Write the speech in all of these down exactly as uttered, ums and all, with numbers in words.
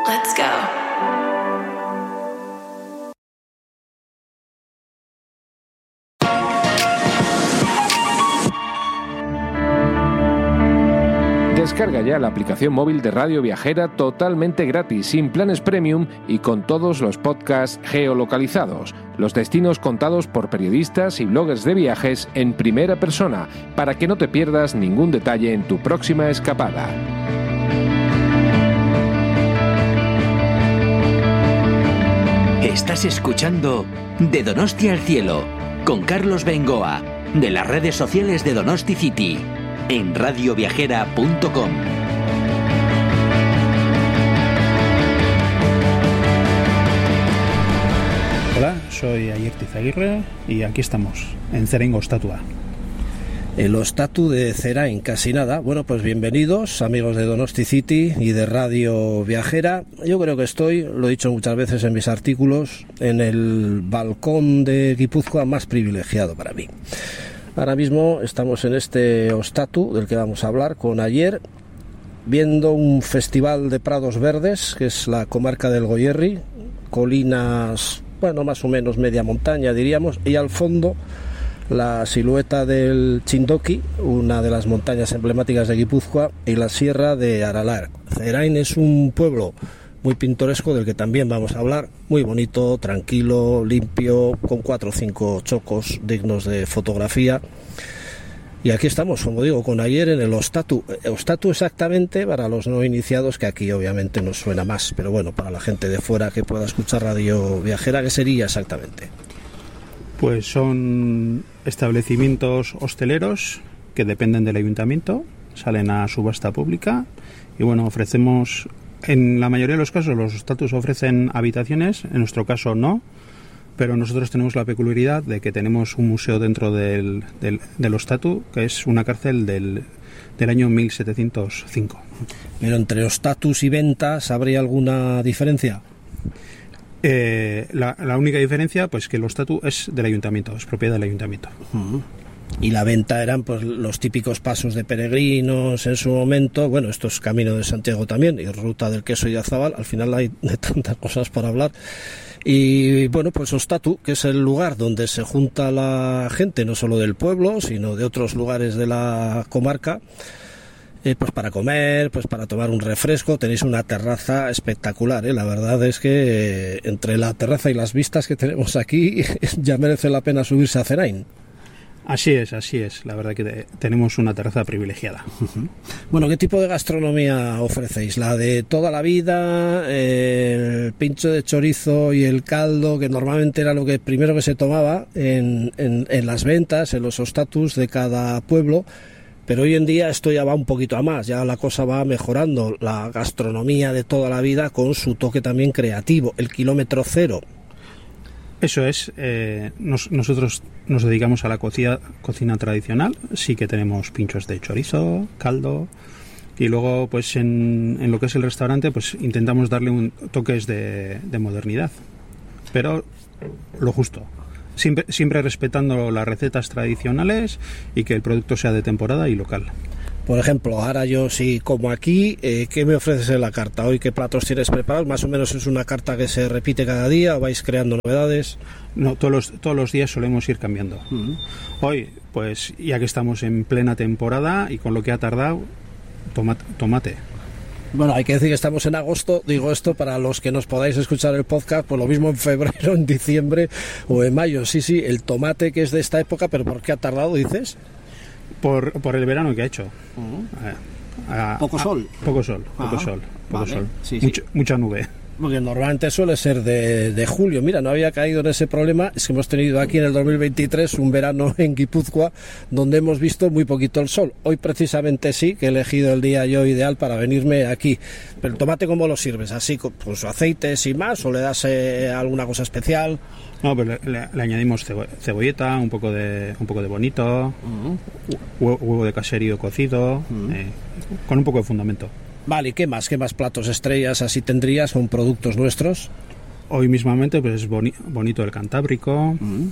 Let's go. Descarga ya la aplicación móvil de Radio Viajera totalmente gratis, sin planes premium y con todos los podcasts geolocalizados, los destinos contados por periodistas y bloggers de viajes en primera persona, para que no te pierdas ningún detalle en tu próxima escapada. Estás escuchando De Donosti al Cielo, con Carlos Bengoa, de las redes sociales de Donosti City, en radio viajera punto com. Hola, soy Ayerti Zaguirre y aquí estamos, en Zerain Ostatua. El Ostatu de Zerain, casi nada. Bueno, pues bienvenidos, amigos de Donosti City y de Radio Viajera. Yo creo que estoy, lo he dicho muchas veces en mis artículos, en el balcón de Guipúzcoa más privilegiado para mí. Ahora mismo estamos en este Ostatu del que vamos a hablar con Ayer, viendo un festival de prados verdes, que es la comarca del Goierri, colinas, bueno, más o menos media montaña diríamos, y al fondo la silueta del Chindoki, una de las montañas emblemáticas de Guipúzcoa, y la sierra de Aralar. Zerain es un pueblo muy pintoresco del que también vamos a hablar, muy bonito, tranquilo, limpio, con cuatro o cinco chocos dignos de fotografía. Y aquí estamos, como digo, con Ayer en el Ostatu. Ostatu exactamente para los no iniciados, que aquí obviamente nos suena más, pero bueno, para la gente de fuera que pueda escuchar Radio Viajera, ¿qué sería exactamente? Pues son establecimientos hosteleros que dependen del ayuntamiento, salen a subasta pública y bueno, ofrecemos, en la mayoría de los casos los Ostatus ofrecen habitaciones, en nuestro caso no, pero nosotros tenemos la peculiaridad de que tenemos un museo dentro del, del, del Ostatu, que es una cárcel del, del año mil setecientos cinco. Pero entre Ostatus y ventas, ¿habría alguna diferencia? Eh, la, la única diferencia, pues que el Ostatu es del ayuntamiento, es propiedad del ayuntamiento. Uh-huh. Y la venta eran pues los típicos pasos de peregrinos en su momento. Bueno, esto es Camino de Santiago también, y Ruta del Queso y Azabal. Al final hay de tantas cosas por hablar. Y bueno, pues Ostatu, que es el lugar donde se junta la gente, no solo del pueblo, sino de otros lugares de la comarca, Eh, pues para comer, pues para tomar un refresco. Tenéis una terraza espectacular, ¿eh? La verdad es que eh, entre la terraza y las vistas que tenemos aquí ya merece la pena subirse a Zerain. Así es, así es, la verdad que te, tenemos una terraza privilegiada. Uh-huh. Bueno, ¿qué tipo de gastronomía ofrecéis? ¿La de toda la vida, eh, el pincho de chorizo y el caldo, que normalmente era lo que primero que se tomaba en, en, en las ventas, en los Ostatus de cada pueblo? Pero hoy en día esto ya va un poquito a más, ya la cosa va mejorando, la gastronomía de toda la vida con su toque también creativo, el kilómetro cero. Eso es, eh, nos, nosotros nos dedicamos a la cocina, cocina tradicional, sí que tenemos pinchos de chorizo, caldo, y luego pues en, en lo que es el restaurante pues intentamos darle un toques de, de modernidad, pero lo justo. Siempre, siempre respetando las recetas tradicionales y que el producto sea de temporada y local. Por ejemplo, ahora yo si como aquí, eh, ¿qué me ofreces en la carta? Hoy, ¿qué platos tienes preparados? ¿Más o menos es una carta que se repite cada día o vais creando novedades? No, todos los, todos los días solemos ir cambiando. Uh-huh. Hoy, pues ya que estamos en plena temporada y con lo que ha tardado, tomate. tomate. Bueno, hay que decir que estamos en agosto, digo esto para los que nos podáis escuchar el podcast, pues lo mismo en febrero, en diciembre o en mayo. Sí, sí, el tomate que es de esta época, pero ¿por qué ha tardado, dices? Por, por el verano que ha hecho. Uh-huh. a, a, poco sol. A, poco sol, poco Ajá. sol, poco Vale. sol. Sí, Mucho, sí. Mucha nube. Porque normalmente suele ser de, de julio. Mira, no había caído en ese problema. Es que hemos tenido aquí en el dos mil veintitrés un verano en Guipúzcoa donde hemos visto muy poquito el sol. Hoy precisamente sí, que he elegido el día yo ideal para venirme aquí. Pero el tomate, ¿cómo lo sirves? ¿Así con pues, aceite sin más o le das eh, alguna cosa especial? No, pero le, le, le añadimos cebo, cebolleta, un poco de un poco de bonito, uh-huh. huevo, huevo de caserío cocido, uh-huh. eh, con un poco de fundamento. Vale, ¿y qué más? ¿Qué más platos estrellas así tendrías con productos nuestros? Hoy mismamente pues boni, bonito el cantábrico, uh-huh.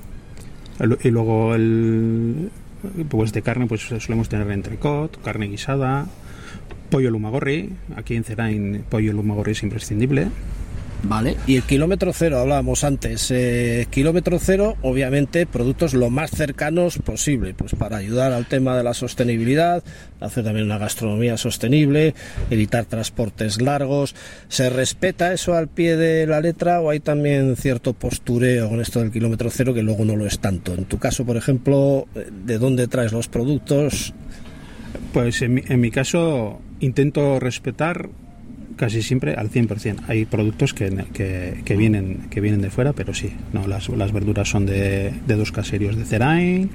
el, y luego el pues de carne pues solemos tener entrecot, carne guisada, Pollo Lumagorri, aquí en Zerain pollo Lumagorri es imprescindible. Vale, y el kilómetro cero, hablábamos antes, eh, kilómetro cero, obviamente, productos lo más cercanos posible, pues para ayudar al tema de la sostenibilidad, hacer también una gastronomía sostenible, evitar transportes largos. ¿Se respeta eso al pie de la letra o hay también cierto postureo con esto del kilómetro cero que luego no lo es tanto? En tu caso, por ejemplo, ¿de dónde traes los productos? Pues en mi, en mi caso intento respetar casi siempre al cien por ciento. Hay productos que, que, que vienen que vienen de fuera, pero sí, no, las, las verduras son de, de dos caserios de Zerain,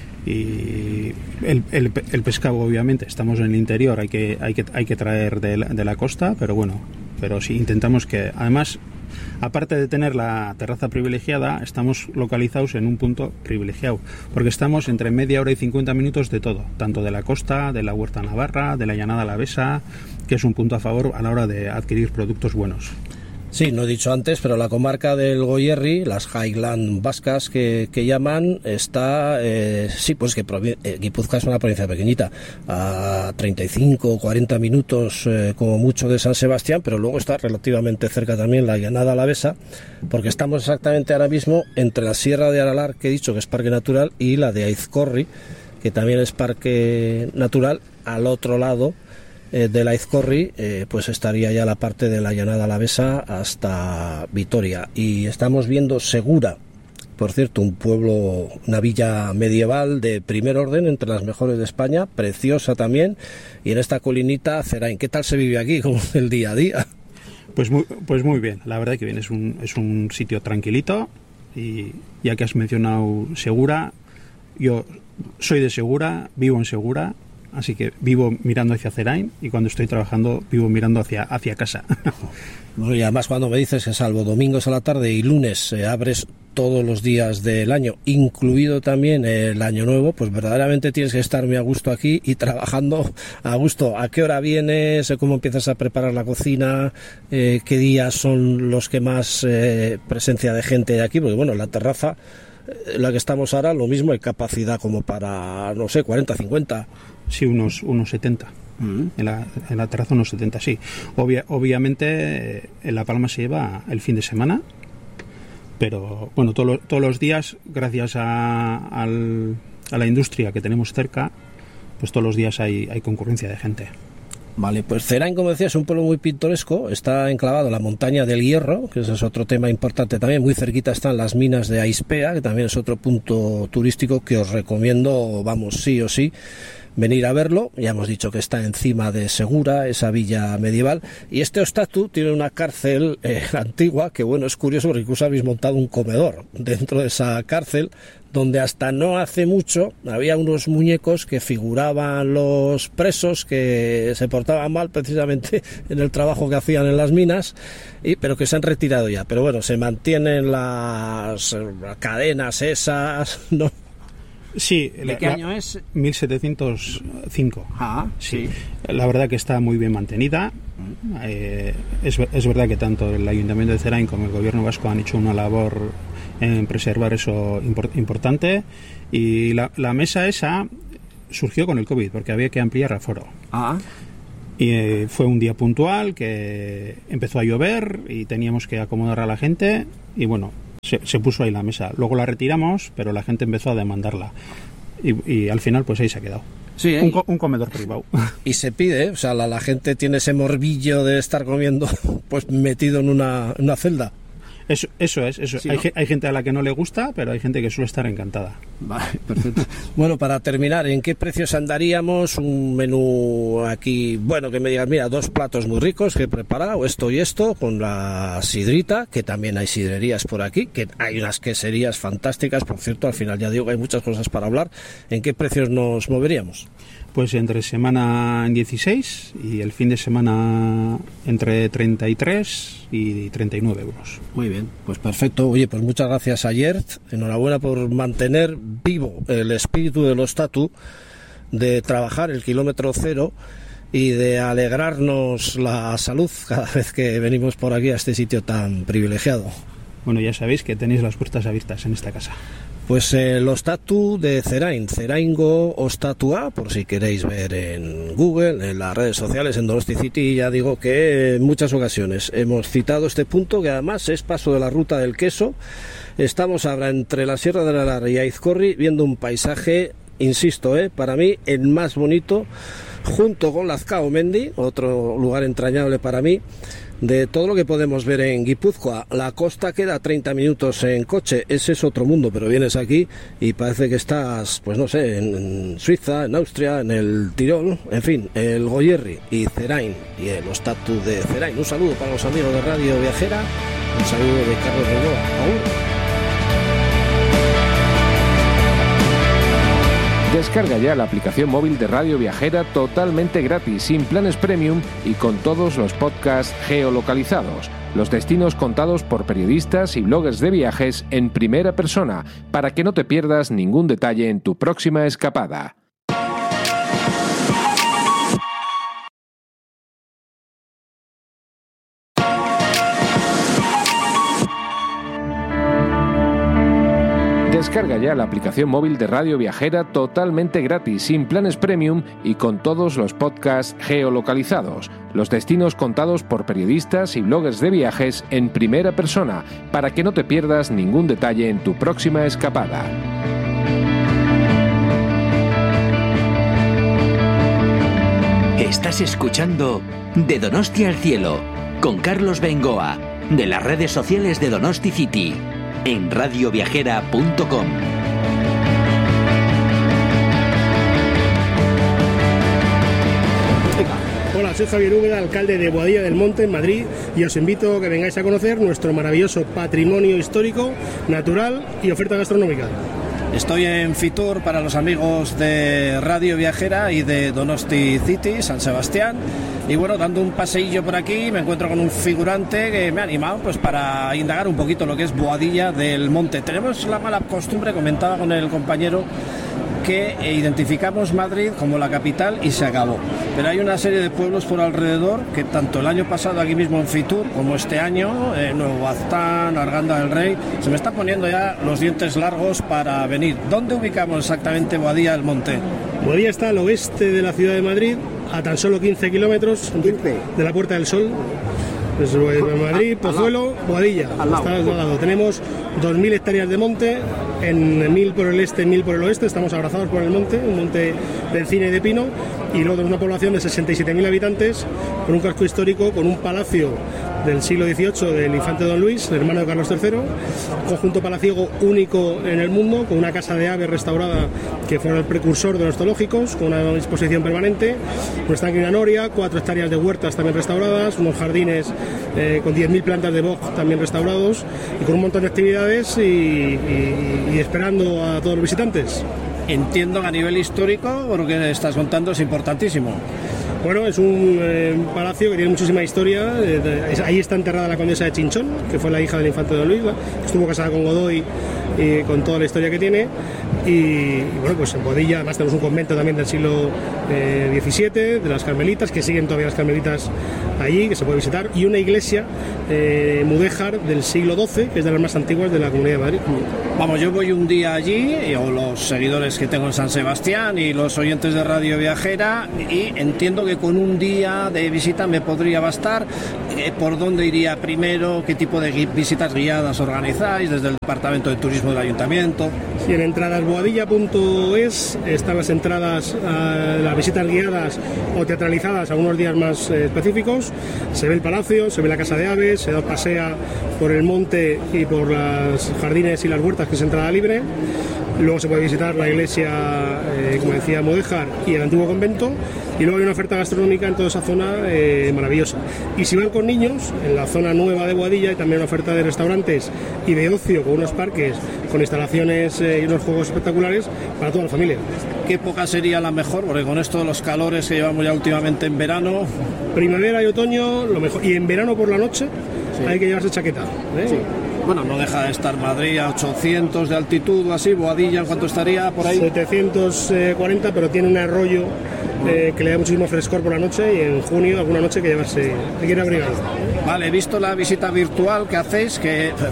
y el, el, el pescado, obviamente, estamos en el interior, hay que hay que hay que traer de la, de la costa, pero bueno, pero sí intentamos que, además, aparte de tener la terraza privilegiada, estamos localizados en un punto privilegiado, porque estamos entre media hora y cincuenta minutos de todo, tanto de la costa, de la Huerta Navarra, de la Llanada Alavesa, que es un punto a favor a la hora de adquirir productos buenos. Sí, no he dicho antes, pero la comarca del Goierri, las Highland vascas que, que llaman, está, eh, sí, pues que eh, Guipúzcoa es una provincia pequeñita, a treinta y cinco o cuarenta minutos eh, como mucho de San Sebastián, pero luego está relativamente cerca también la Llanada Alavesa, porque estamos exactamente ahora mismo entre la Sierra de Aralar, que he dicho que es parque natural, y la de Aizcorri, que también es parque natural. Al otro lado de la Aizcorri, eh, pues estaría ya la parte de la Llanada Alavesa hasta Vitoria, y estamos viendo Segura, por cierto, un pueblo, una villa medieval de primer orden, entre las mejores de España, preciosa también, y en esta colinita Zerain. ¿Qué tal se vive aquí con el día a día? Pues muy, pues muy bien, la verdad que bien, es un, es un sitio tranquilito, y ya que has mencionado Segura, yo soy de Segura, vivo en Segura, así que vivo mirando hacia Zerain, y cuando estoy trabajando vivo mirando hacia, hacia casa. Bueno, y además cuando me dices que salvo domingos a la tarde y lunes eh, abres todos los días del año, incluido también el año nuevo, pues verdaderamente tienes que estar muy a gusto aquí y trabajando a gusto. ¿A qué hora vienes? ¿Cómo empiezas a preparar la cocina? Eh, ¿Qué días son los que más eh, presencia de gente hay aquí? Porque bueno, la terraza, eh, la que estamos ahora, lo mismo, hay capacidad como para, no sé, cuarenta, cincuenta. Sí, unos, unos setenta. Mm. En la, en la terraza unos setenta, sí. Obvia, obviamente en La Palma se lleva el fin de semana, pero bueno, todo, todos los días, gracias a, al, a la industria que tenemos cerca, pues todos los días hay, hay concurrencia de gente. Vale, pues Zerain, como decía, es un pueblo muy pintoresco, está enclavado en la montaña del Hierro, que ese es otro tema importante también. Muy cerquita están las minas de Aispea, que también es otro punto turístico que os recomiendo, vamos, sí o sí, venir a verlo. Ya hemos dicho que está encima de Segura, esa villa medieval, y este Ostatu tiene una cárcel eh, antigua, que bueno, es curioso porque incluso habéis montado un comedor dentro de esa cárcel, donde hasta no hace mucho había unos muñecos que figuraban los presos que se portaban mal precisamente en el trabajo que hacían en las minas, y, pero que se han retirado ya. Pero bueno, se mantienen las, las cadenas esas, ¿no? Sí. ¿De la, qué la, año es? mil setecientos cinco. Ah, sí. sí. La verdad que está muy bien mantenida. Eh, es, es verdad que tanto el Ayuntamiento de Zerain como el Gobierno vasco han hecho una labor en preservar eso import, importante. Y la, la mesa esa surgió con el COVID, porque había que ampliar aforo. Ah. Y eh, fue un día puntual que empezó a llover y teníamos que acomodar a la gente, y bueno, Se, se puso ahí la mesa. Luego la retiramos, pero la gente empezó a demandarla. Y, y al final, pues ahí se ha quedado. Sí, ¿eh? un, un comedor privado. Y se pide, o sea, la, la gente tiene ese morbillo de estar comiendo pues metido en una, en una celda. Eso, eso es, eso. Sí, hay, ¿no? hay gente a la que no le gusta, pero hay gente que suele estar encantada. Vale, perfecto. Bueno, para terminar, ¿en qué precios andaríamos? Un menú aquí, bueno, que me digas, mira, dos platos muy ricos que he preparado, esto y esto, con la sidrita, que también hay sidrerías por aquí, que hay unas queserías fantásticas, por cierto, al final ya digo que hay muchas cosas para hablar. ¿En qué precios nos moveríamos? Pues entre semana en dieciséis y el fin de semana entre treinta y tres y treinta y nueve euros. Muy bien, pues perfecto. Oye, pues muchas gracias a Yert. Enhorabuena por mantener vivo el espíritu del Ostatu, de trabajar el kilómetro cero y de alegrarnos la salud cada vez que venimos por aquí a este sitio tan privilegiado. Bueno, ya sabéis que tenéis las puertas abiertas en esta casa. Pues eh, los tatu de Zerain, Zeraingo Ostatua, por si queréis ver en Google, en las redes sociales, en Donosti City. Ya digo que en muchas ocasiones hemos citado este punto, que además es paso de la ruta del queso. Estamos ahora entre la Sierra de la Lara y Aizcorri viendo un paisaje, insisto, eh, para mí el más bonito, junto con Lazkao Mendi, otro lugar entrañable para mí, de todo lo que podemos ver en Guipúzcoa. La costa queda treinta minutos en coche, ese es otro mundo, pero vienes aquí y parece que estás, pues no sé, en, en Suiza, en Austria, en el Tirol, en fin, el Goierri y Zerain y el Ostatu de Zerain. Un saludo para los amigos de Radio Viajera, un saludo de Carlos Bengoa. Agur. Descarga ya la aplicación móvil de Radio Viajera totalmente gratis, sin planes premium y con todos los podcasts geolocalizados. Los destinos contados por periodistas y bloggers de viajes en primera persona, para que no te pierdas ningún detalle en tu próxima escapada. Descarga ya la aplicación móvil de Radio Viajera totalmente gratis, sin planes premium y con todos los podcasts geolocalizados. Los destinos contados por periodistas y bloggers de viajes en primera persona, para que no te pierdas ningún detalle en tu próxima escapada. Estás escuchando De Donosti al Cielo, con Carlos Bengoa, de las redes sociales de Donosti City, en radio viajera punto com. Hola, soy Javier Úbeda, alcalde de Boadilla del Monte, en Madrid, y os invito a que vengáis a conocer nuestro maravilloso patrimonio histórico, natural y oferta gastronómica. Estoy en Fitur para los amigos de Radio Viajera y de Donosti City, San Sebastián, y bueno, dando un paseillo por aquí me encuentro con un figurante que me ha animado pues para indagar un poquito lo que es Boadilla del Monte. Tenemos la mala costumbre, comentaba con el compañero, que identificamos Madrid como la capital y se acabó. Pero hay una serie de pueblos por alrededor que tanto el año pasado aquí mismo en Fitur como este año, eh, Nuevo Baztán, Arganda del Rey, se me están poniendo ya los dientes largos para venir. ¿Dónde ubicamos exactamente Boadilla del Monte? Boadilla está al oeste de la ciudad de Madrid, a tan solo quince kilómetros de la Puerta del Sol. Pues Madrid, Pozuelo, Boadilla, está al lado. Tenemos dos mil hectáreas de monte, en mil por el este, mil por el oeste, estamos abrazados por el monte, un monte de encina y de pino, y luego tenemos una población de sesenta y siete mil habitantes, con un casco histórico, con un palacio del siglo dieciocho del infante Don Luis, el hermano de Carlos tercero, conjunto palaciego único en el mundo, con una casa de aves restaurada que fue el precursor de los zoológicos, con una exposición permanente, un estanque en Noria, cuatro hectáreas de huertas también restauradas, unos jardines eh, con diez mil plantas de boj también restaurados, y con un montón de actividades y, y, y esperando a todos los visitantes. Entiendo que a nivel histórico, por lo que estás contando, es importantísimo. Bueno, es un eh, palacio que tiene muchísima historia. Eh, de, es, ahí está enterrada la condesa de Chinchón, que fue la hija del infante Don Luis, que estuvo casada con Godoy, y con toda la historia que tiene. Y, y bueno, pues en Boadilla además tenemos un convento también del siglo eh, diecisiete, de las Carmelitas, que siguen todavía las Carmelitas allí, que se puede visitar, y una iglesia eh, mudéjar del siglo doce, que es de las más antiguas de la Comunidad de Madrid. Vamos, yo voy un día allí, o los seguidores que tengo en San Sebastián y los oyentes de Radio Viajera, y entiendo que con un día de visita me podría bastar. ¿Por dónde iría primero? ¿Qué tipo de visitas guiadas organizáis desde el Departamento de Turismo del Ayuntamiento? Sí, en entradas boadilla punto es están las entradas a las visitas guiadas o teatralizadas a unos días más eh, específicos. Se ve el palacio, se ve la casa de aves, se da pasea por el monte y por los jardines y las huertas, que es entrada libre. Luego se puede visitar la iglesia, eh, como decía, mudéjar, y el antiguo convento. Y luego hay una oferta gastronómica en toda esa zona eh, maravillosa. Y si van con niños, en la zona nueva de Boadilla hay también una oferta de restaurantes y de ocio, con unos parques, con instalaciones eh, y unos juegos espectaculares para toda la familia. ¿Qué época sería la mejor? Porque con esto de los calores que llevamos ya últimamente en verano... Primavera y otoño, lo mejor. Y en verano por la noche sí. Hay que llevarse chaqueta, ¿eh? Sí. Bueno, no deja de estar Madrid a ochocientos de altitud o así. Boadilla, ¿en cuánto estaría por ahí? setecientos cuarenta, pero tiene un arroyo eh, que le da muchísimo frescor por la noche, y en junio alguna noche que llevarse, hay que ir abrigado. Vale, he visto la visita virtual que hacéis, que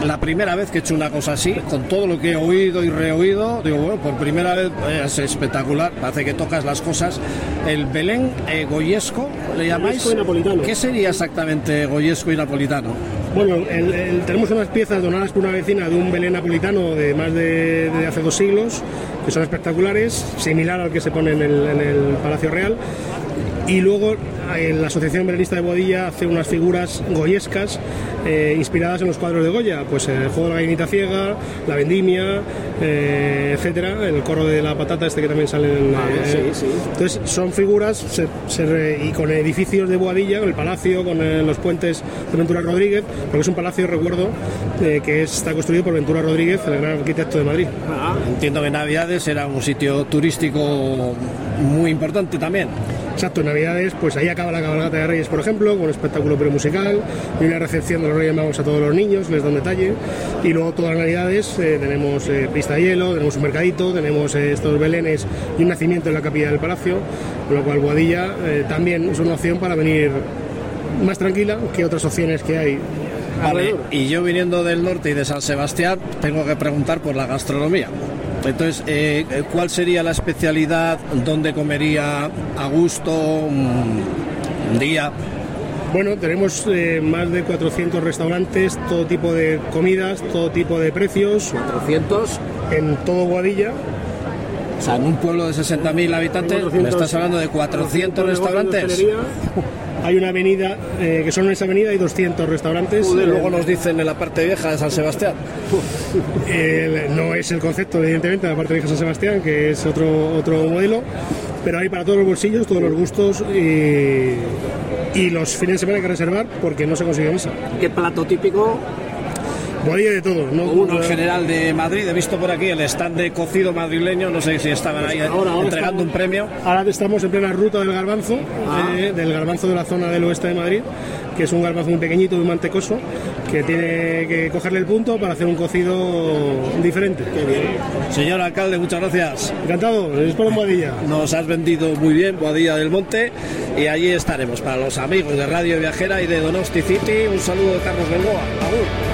la primera vez que he hecho una cosa así, con todo lo que he oído y reoído, digo, bueno, por primera vez es espectacular, parece que tocas las cosas. El Belén eh, goyesco, ¿le llamáis? Goyesco y napolitano. ¿Qué sería exactamente goyesco y napolitano? Bueno, el, el, tenemos unas piezas donadas por una vecina de un Belén napolitano de más de, de hace dos siglos, que son espectaculares, similar al que se pone en el, en el Palacio Real. Y luego la Asociación Belenista de Boadilla hace unas figuras goyescas eh, inspiradas en los cuadros de Goya, pues el juego de la gallinita ciega, la vendimia, eh, etcétera, el corro de la patata este que también sale en, ah, eh, sí, sí. Entonces son figuras se, se, y con edificios de Boadilla, con el palacio, con eh, los puentes de Ventura Rodríguez, porque es un palacio, recuerdo, eh, que está construido por Ventura Rodríguez, el gran arquitecto de Madrid. Ah, entiendo que Navidades era un sitio turístico muy importante también. Exacto, en Navidades, pues ahí acaba la cabalgata de Reyes, por ejemplo, con un espectáculo premusical y una recepción de los Reyes Magos a todos los niños, les da un detalle. Y luego todas las Navidades eh, tenemos eh, pista de hielo, tenemos un mercadito, tenemos eh, estos belenes y un nacimiento en la capilla del palacio, con lo cual Boadilla eh, también es una opción para venir más tranquila que otras opciones que hay. Vale, y yo viniendo del norte y de San Sebastián, tengo que preguntar por la gastronomía. Entonces, eh, ¿cuál sería la especialidad? ¿Dónde comería a gusto un, un día? Bueno, tenemos eh, más de cuatrocientos restaurantes, todo tipo de comidas, todo tipo de precios. ¿cuatrocientos? En todo Boadilla. O sea, en un pueblo de sesenta mil habitantes, cuatrocientos, ¿me estás hablando de cuatrocientos restaurantes? Hay una avenida, eh, que solo en esa avenida hay doscientos restaurantes. Uy, luego nos dicen en la parte vieja de San Sebastián. El, no es el concepto, evidentemente, de la parte vieja de San Sebastián, que es otro, otro modelo, pero hay para todos los bolsillos, todos los gustos y, y los fines de semana hay que reservar porque no se consigue mesa. ¿Qué plato típico? Boadilla de todo, ¿no? Uno en general de Madrid, he visto por aquí el stand de cocido madrileño, no sé si estaban ahí ahora, ahora entregando estamos, un premio. Ahora estamos en plena ruta del garbanzo, ah. eh, del garbanzo de la zona del oeste de Madrid, que es un garbanzo muy pequeñito, muy mantecoso, que tiene que cogerle el punto para hacer un cocido diferente. Qué bien. Señor alcalde, muchas gracias. Encantado, es por Boadilla. Nos has vendido muy bien Boadilla del Monte y allí estaremos para los amigos de Radio Viajera y de Donosti City. Un saludo de Carlos Bengoa. Agur.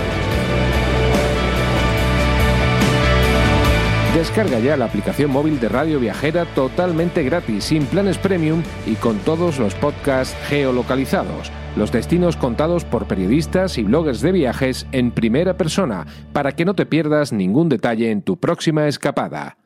Descarga ya la aplicación móvil de Radio Viajera totalmente gratis, sin planes premium y con todos los podcasts geolocalizados. Los destinos contados por periodistas y bloggers de viajes en primera persona, para que no te pierdas ningún detalle en tu próxima escapada.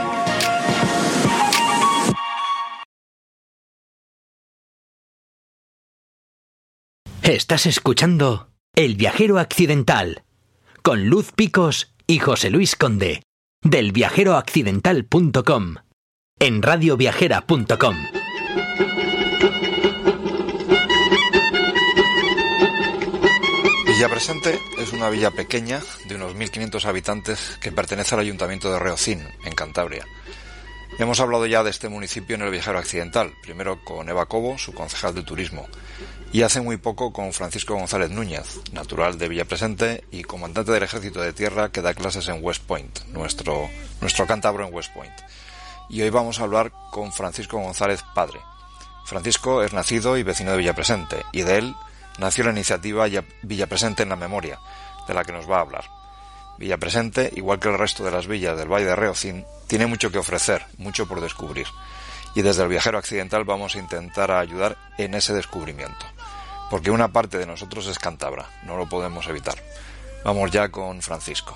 Estás escuchando El Viajero Accidental, con Luz Picos y José Luis Conde. Del viajero accidental punto com, en radio viajera punto com. Villapresente es una villa pequeña de unos mil quinientos habitantes que pertenece al ayuntamiento de Reocín, en Cantabria. Hemos hablado ya de este municipio en el Viajero Accidental, primero con Eva Cobo, su concejal de turismo, y hace muy poco con Francisco González Núñez, natural de Villapresente y comandante del Ejército de Tierra que da clases en West Point, nuestro, nuestro cántabro en West Point. Y hoy vamos a hablar con Francisco González padre. Francisco es nacido y vecino de Villapresente, y de él nació la iniciativa Villapresente en la Memoria, de la que nos va a hablar. Villapresente, igual que el resto de las villas del Valle de Reocín, tiene mucho que ofrecer, mucho por descubrir. Y desde el Viajero Accidental vamos a intentar ayudar en ese descubrimiento. Porque una parte de nosotros es cántabra, no lo podemos evitar. Vamos ya con Francisco.